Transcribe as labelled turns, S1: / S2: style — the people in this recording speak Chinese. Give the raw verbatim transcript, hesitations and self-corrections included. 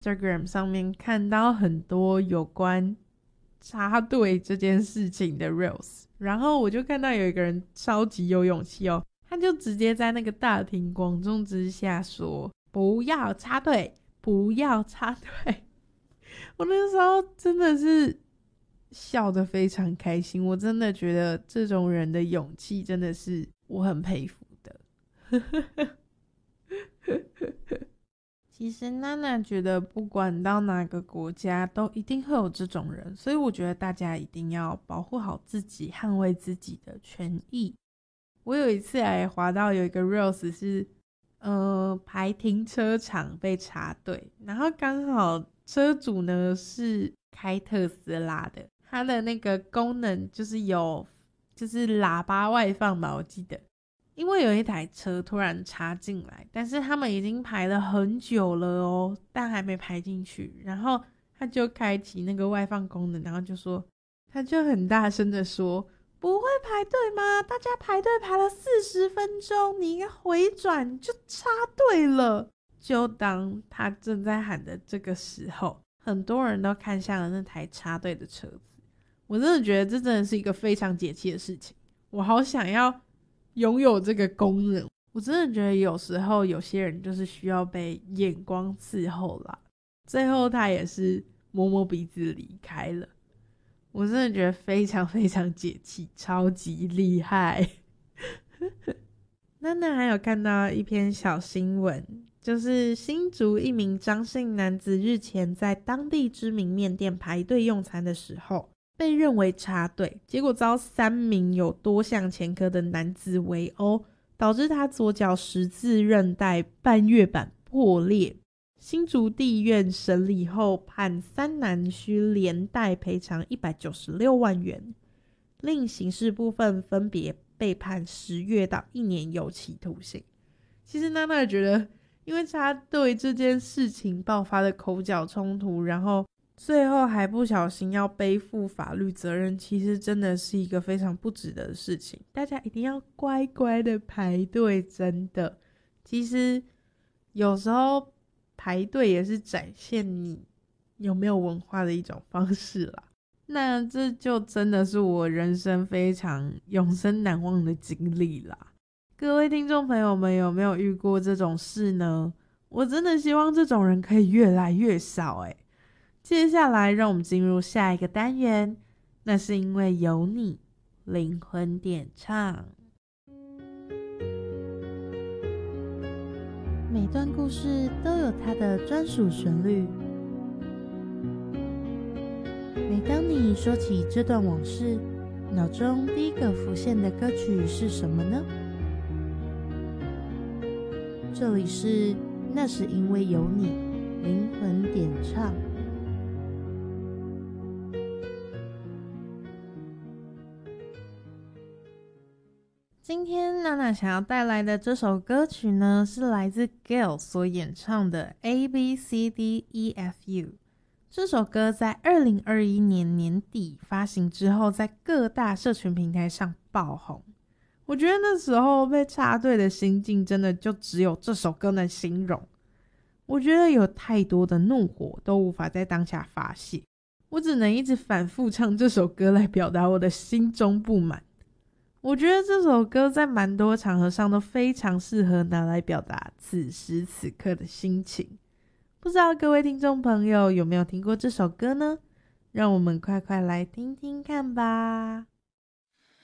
S1: Instagram 上面看到很多有关插队这件事情的 reels， 然后我就看到有一个人超级有勇气哦，他就直接在那个大庭广众之下说不要插队，不要插队。我那时候真的是笑得非常开心，我真的觉得这种人的勇气真的是我很佩服的。其实娜娜觉得不管到哪个国家都一定会有这种人，所以我觉得大家一定要保护好自己，捍卫自己的权益。我有一次还滑到有一个 reels 是呃排停车场被插队，然后刚好车主呢是开特斯拉的，它的那个功能就是有就是喇叭外放吧，我记得。因为有一台车突然插进来，但是他们已经排了很久了哦，但还没排进去，然后他就开启那个外放功能，然后就说他就很大声的说不会排队吗？大家排队排了四十分钟，你一个回转就插队了。就当他正在喊的这个时候，很多人都看向了那台插队的车子。我真的觉得这真的是一个非常解气的事情，我好想要拥有这个功能。我真的觉得有时候有些人就是需要被眼光伺候啦。最后他也是摸摸鼻子离开了，我真的觉得非常非常解气，超级厉害。娜娜还有看到一篇小新闻，就是新竹一名张姓男子日前在当地知名面店排队用餐的时候被认为插队，结果遭三名有多项前科的男子围殴，导致他左脚十字韧带半月板破裂。新竹地院审理后判三男需连带赔偿一百九十六万元，另刑事部分分别被判十月到一年有期徒刑。其实娜娜觉得因为插队这件事情爆发的口角冲突，然后最后还不小心要背负法律责任，其实真的是一个非常不值得的事情。大家一定要乖乖的排队，真的。其实有时候排队也是展现你有没有文化的一种方式啦。那这就真的是我人生非常永生难忘的经历啦。各位听众朋友们有没有遇过这种事呢？我真的希望这种人可以越来越少欸。接下来让我们进入下一个单元，那是因为有你，灵魂点唱。每段故事都有它的专属旋律，每当你说起这段往事，脑中第一个浮现的歌曲是什么呢？这里是那是因为有你，灵魂点唱。今天娜娜想要带来的这首歌曲呢，是来自 Gayle 所演唱的 A B C D E F U。 这首歌在二零二一年年底发行之后，在各大社群平台上爆红。我觉得那时候被插队的心境真的就只有这首歌能形容。我觉得有太多的怒火都无法在当下发泄，我只能一直反复唱这首歌来表达我的心中不满。我觉得这首歌在蛮多场合上都非常适合拿来表达此时此刻的心情。不知道各位听众朋友有没有听过这首歌呢？让我们快快来听听看吧。